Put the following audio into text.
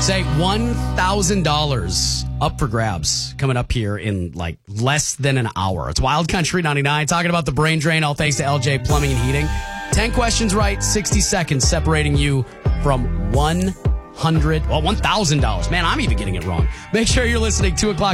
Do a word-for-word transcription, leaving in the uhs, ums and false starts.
Say one thousand dollars up for grabs coming up here in like less than an hour. It's Wild Country ninety-nine, talking about the brain drain, all thanks to L J Plumbing and Heating. ten questions right, sixty seconds separating you from one hundred, well, one thousand dollars. Man, I'm even getting it wrong. Make sure you're listening. two o'clock